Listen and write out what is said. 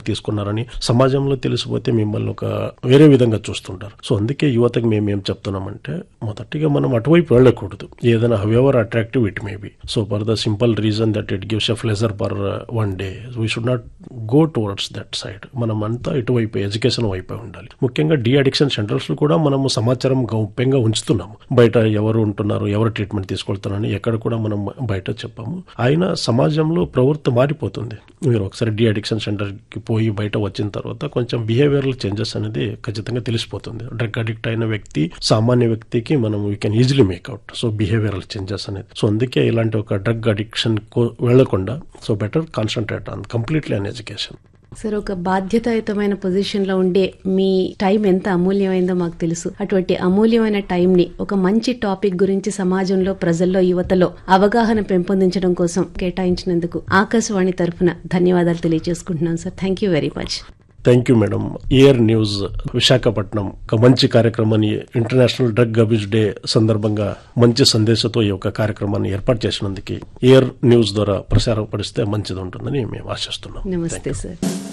తీసుకున్నారని సమాజంలో తెలిసిపోతే మిమ్మల్ని ఒక వేరే విధంగా చూస్తుంటారు. సో అందుకే యువతకి మేము ఏం చెప్తున్నామంటే, మొదటిగా మనం అటువైపు వెళ్ళకూడదు. ఏదైనా however attractive it may be, so for the simple reason that it gives a pleasure for one day, we should not go towards that side. మనం అంతా ఇటువైపు ఎడ్యుకేషన్ వైపే ఉండాలి. ముఖ్యంగా డి అడిక్షన్ సెంటర్స్ కూడా మనము సమాచారం గౌప్యంగా ఉంచుతున్నాము. బయట ఎవరు ఉంటున్నారు, ఎవరు ట్రీట్మెంట్ తీసుకెళ్తున్నారని ఎక్కడ కూడా మనం బయట చెప్పాము. అయినా సమాజంలో ప్రవృత్తి మారిపోతుంది. మీరు ఒకసారి డి అడిక్షన్ సెంటర్కి పోయి బయట వచ్చిన తర్వాత కొంచెం బిహేవియరల్ చేంజెస్ అనేది ఖచ్చితంగా తెలిసిపోతుంది. డ్రగ్ అడిక్ట్ అయిన వ్యక్తి, సామాన్య వ్యక్తికి మనం we can easily make out. So behavioural changes అనేది. సో అందుకే ఇలాంటి ఒక డ్రగ్ అడిక్షన్ వెళ్లకుండా so better concentrate on completely on education. Sir, ఒక బాధ్యతాయుతమైన పొజిషన్ లో ఉండే మీ టైం ఎంత అమూల్యమైందో మాకు తెలుసు. అటువంటి అమూల్యమైన టైం ని ఒక మంచి టాపిక్ గురించి సమాజంలో, ప్రజల్లో, యువతలో అవగాహన పెంపొందించడం కోసం కేటాయించినందుకు ఆకాశవాణి తరఫున ధన్యవాదాలు తెలియజేసుకుంటున్నాను sir. Thank you very much. Thank you madam. Air news Visakhapatnam ఒక మంచి కార్యక్రమాన్ని, ఇంటర్నేషనల్ డ్రగ్ అబ్యూస్ డే సందర్భంగా మంచి సందేశంతో ఈ యొక్క కార్యక్రమాన్ని ఏర్పాటు చేసినందుకు ఎయిర్ న్యూస్ ద్వారా ప్రసారపడిస్తే మంచిది ఉంటుందని మేము ఆశిస్తున్నాం. నమస్తే సార్.